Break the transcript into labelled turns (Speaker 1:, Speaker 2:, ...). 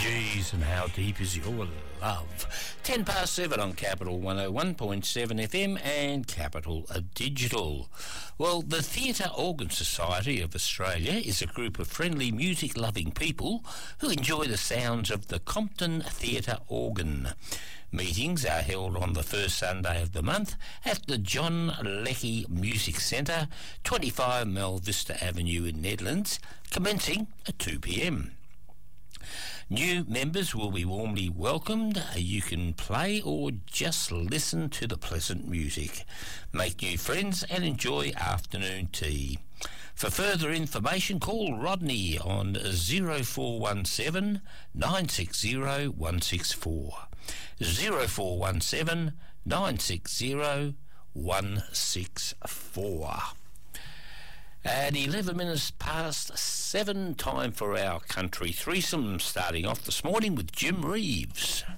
Speaker 1: Geez, and how deep is your love? 10 past 7 on Capital 101.7 FM and Capital Digital. Well, the Theatre Organ Society of Australia is a group of friendly music-loving people who enjoy the sounds of the Compton Theatre organ. Meetings are held on the first Sunday of the month at the John Leckie Music Centre, 25 Mel Vista Avenue in Nedlands, commencing at 2 p.m. New members will be warmly welcomed. You can play or just listen to the pleasant music, make new friends and enjoy afternoon tea. For further information, call Rodney on 0417 960 164. 0417 960 164. At 11 minutes past 7, time for our country threesome, starting off this morning with Jim Reeves.